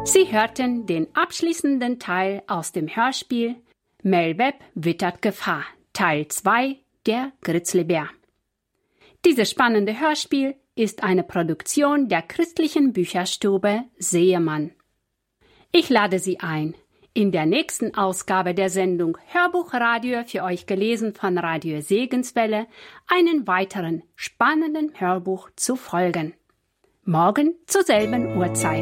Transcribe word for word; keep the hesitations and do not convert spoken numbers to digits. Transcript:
Sie hörten den abschließenden Teil aus dem Hörspiel Melbeb wittert Gefahr, Teil zwei, der Grizzlybär. Dieses spannende Hörspiel ist eine Produktion der christlichen Bücherstube Seemann. Ich lade Sie ein, in der nächsten Ausgabe der Sendung Hörbuchradio für euch gelesen von Radio Segenswelle einen weiteren spannenden Hörbuch zu folgen. Morgen zur selben Uhrzeit.